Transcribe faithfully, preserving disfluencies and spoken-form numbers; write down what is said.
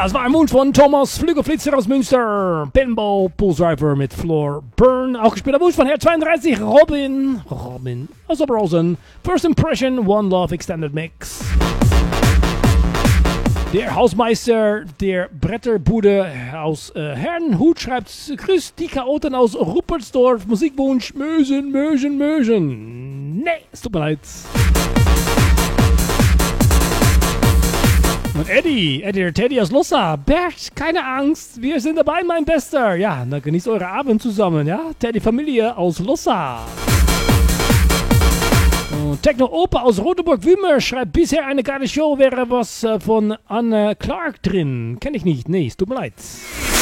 Das war ein Wunsch von Thomas Flügelflitzer aus Münster. Pinball Pulse Driver mit Floor Burn. Auch gespielter Wunsch von Herr zweiunddreißig, Robin. Robin aus Oberhausen. First Impression, One Love Extended Mix. Der Hausmeister der Bretterbude aus äh, Herrenhut schreibt: Grüß die Chaoten aus Ruppertsdorf. Musikwunsch Mösen, Mösen, Mösen. Nee, es tut mir leid. Und Eddie, Eddie der Teddy aus Lossa. Bert, keine Angst, wir sind dabei, mein Bester. Ja, dann genießt eure Abend zusammen, ja. Teddy Familie aus Lossa. Und Techno Opa aus Rotenburg-Wümer schreibt: Bisher eine geile Show, wäre was äh, von Anne Clark drin. Kenn ich nicht, nee, es tut mir leid.